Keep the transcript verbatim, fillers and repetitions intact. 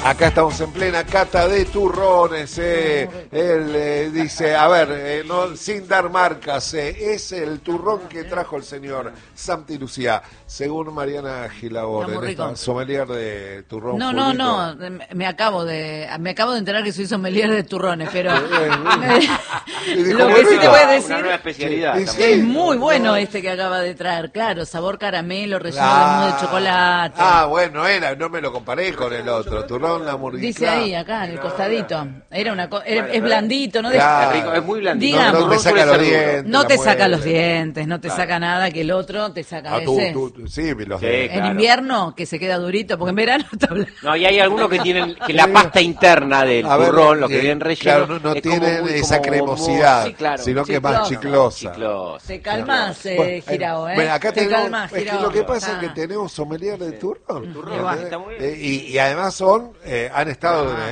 Acá estamos en plena cata de turrones. Eh. Él eh, dice, a ver, eh, no, sin dar marcas, eh, es el turrón que trajo el señor Santi Lucía, según Mariana Gilabor, en esta sommelier de turrón. No, Julito. no, no, me acabo de me acabo de enterar que soy sommelier de turrones, pero dijo, lo que sí te voy a decir una nueva especialidad. Sí, sí, es muy bueno no. este que acaba de traer, claro, sabor caramelo, relleno Ah, de mousse de chocolate. Ah, bueno, era, no me lo comparé con el otro, turrón lamborghini. Dice ahí, acá, en el costadito. Era una co- era- Bueno, es blandito, ¿no? De- claro. Es rico, es muy blandito. Digamos. No, no te saca los dientes. No la te saca muele. los dientes, no te Claro. saca nada, que el otro te saca a Ah, tú, veces. tú, tú, sí, los Sí, dientes. En claro. invierno, que se queda durito, porque en verano está blanco. No, y hay algunos que tienen que la pasta interna del A ver, turrón, lo que eh, viene relleno, claro, no, no es como tienen muy- esa como cremosidad, muy- sí, claro, sino que es más chiclosa. chiclosa. Te calmas, eh, Bueno, Girao, ¿eh? bueno, acá te tenemos, calmas, es que Girao. lo que pasa Ah. es que tenemos sommelier de turrón. turrón, ¿entendés? está muy bien. Eh, y, y además son, eh, han estado en